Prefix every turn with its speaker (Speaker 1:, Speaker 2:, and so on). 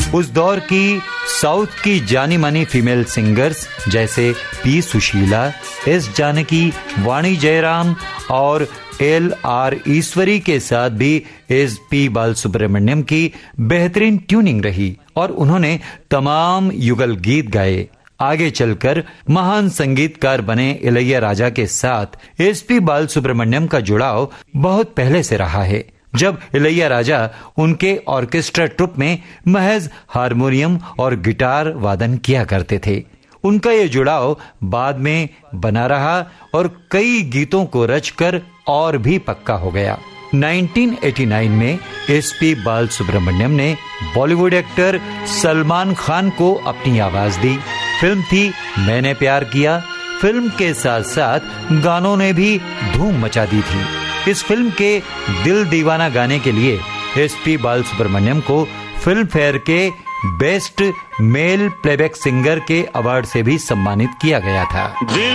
Speaker 1: उस दौर की साउथ की जानी मानी फीमेल सिंगर्स जैसे पी सुशीला, एस जानकी, वाणी जयराम और LR ईश्वरी के साथ भी SP बालसुब्रमण्यम की बेहतरीन ट्यूनिंग रही और उन्होंने तमाम युगल गीत गाए। आगे चलकर महान संगीतकार बने इलैयाराजा के साथ SP बालसुब्रमण्यम का जुड़ाव बहुत पहले से रहा है, जब इलैयाराजा उनके ऑर्केस्ट्रा ट्रुप में महज हारमोनियम और गिटार वादन किया करते थे। उनका ये जुड़ाव बाद में बना रहा और कई गीतों को रचकर और भी पक्का हो गया। 1989 में SP बालसुब्रमण्यम ने बॉलीवुड एक्टर सलमान खान को अपनी आवाज दी। फिल्म थी मैंने प्यार किया। फिल्म के साथ साथ गानों ने भी धूम मचा दी थी। इस फिल्म के दिल दीवाना गाने के लिए SP बालसुब्रमण्यम को फिल्म फेयर के बेस्ट मेल प्लेबैक सिंगर के अवार्ड से भी सम्मानित किया गया था।